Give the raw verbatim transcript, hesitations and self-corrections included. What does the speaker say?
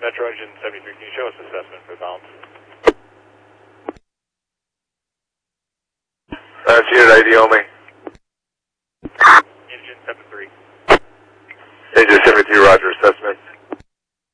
Metro Engine seventy-three, can you show us assessment for balance? That's unit I D only. Engine seven three. Engine